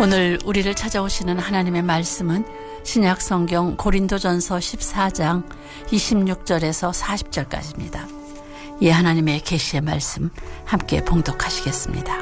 오늘 우리를 찾아오시는 하나님의 말씀은 신약 성경 고린도전서 14장 26절에서 40절까지입니다. 이 하나님의 계시의 말씀 함께 봉독하시겠습니다.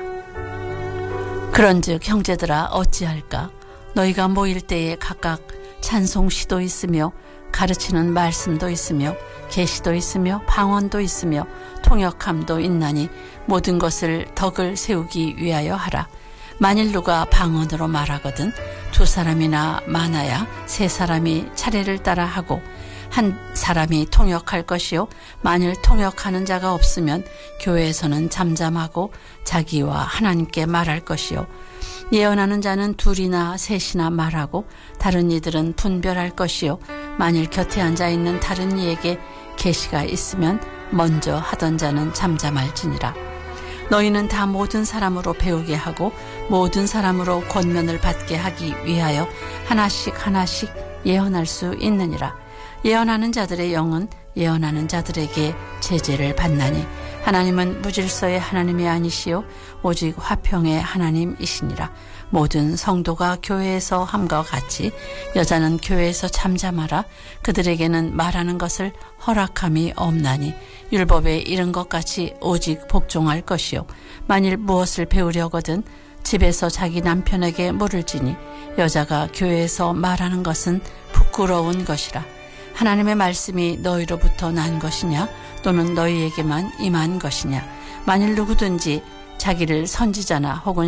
그런즉 형제들아 어찌할까? 너희가 모일 때에 각각 찬송시도 있으며 가르치는 말씀도 있으며 계시도 있으며 방언도 있으며 통역함도 있나니 모든 것을 덕을 세우기 위하여 하라. 만일 누가 방언으로 말하거든 두 사람이나 많아야 세 사람이 차례를 따라 하고 한 사람이 통역할 것이요 만일 통역하는 자가 없으면 교회에서는 잠잠하고 자기와 하나님께 말할 것이요 예언하는 자는 둘이나 셋이나 말하고 다른 이들은 분별할 것이요 만일 곁에 앉아있는 다른 이에게 계시가 있으면 먼저 하던 자는 잠잠할지니라. 너희는 다 모든 사람으로 배우게 하고 모든 사람으로 권면을 받게 하기 위하여 하나씩 예언할 수 있느니라. 예언하는 자들의 영은 예언하는 자들에게 제재를 받나니 하나님은 무질서의 하나님이 아니시요 오직 화평의 하나님이시니라. 모든 성도가 교회에서 함과 같이 여자는 교회에서 잠잠하라. 그들에게는 말하는 것을 허락함이 없나니 율법에 이른 것 같이 오직 복종할 것이요 만일 무엇을 배우려거든 집에서 자기 남편에게 물을지니 여자가 교회에서 말하는 것은 부끄러운 것이라. 하나님의 말씀이 너희로부터 난 것이냐 또는 너희에게만 임한 것이냐. 만일 누구든지 자기를 선지자나 혹은